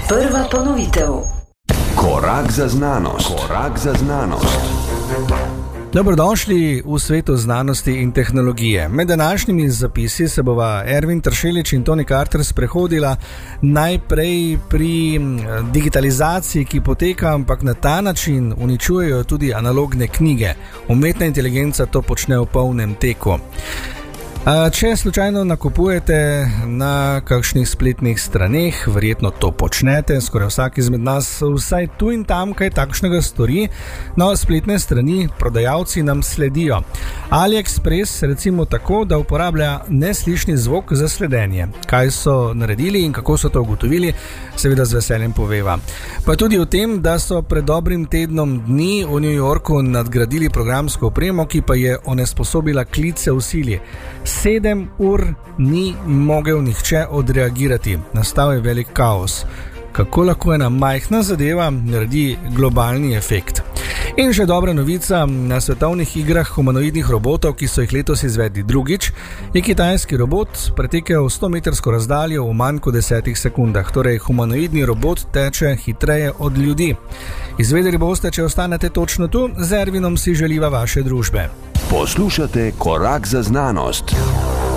Prva ponovitev. Korak za znanost. Korak za znanost. Dobrodošli v svetu znanosti in tehnologije. Med današnjimi zapisi se bova Ervin Tršelič in Toni Carter sprehodila najprej pri digitalizaciji, ki poteka, ampak na ta način uničujejo tudi analogne knjige. Umetna inteligenca to počne v polnem teku. Če slučajno nakupujete na kakšnih spletnih straneh, verjetno to počnete, skoraj vsak izmed nas vsaj tu in tam kaj takšnega stori, no spletne strani prodajalci nam sledijo. AliExpress recimo tako, da uporablja neslišni zvok za sledenje. Kaj so naredili in kako so to ugotovili, seveda z veseljem poveva. Pa tudi o tem, da so pred dobrim tednom dni v New Yorku nadgradili programsko opremo, ki pa je onesposobila klice v sili. 7 ur ni mogel nihče odreagirati. Nastal je velik kaos. Kako lahko ena majhna zadeva naredi globalni efekt? In še dobra novica, na svetovnih igrah humanoidnih robotov, ki so jih letos izvedli drugič, je kitajski robot pretekel 100-metrsko razdaljo v manj kot 10 sekundah. Torej, humanoidni robot teče hitreje od ljudi. Izvedeli boste, če ostanete točno tu, z Ervinom si želiva vaše družbe. Poslušate Korak za znanost.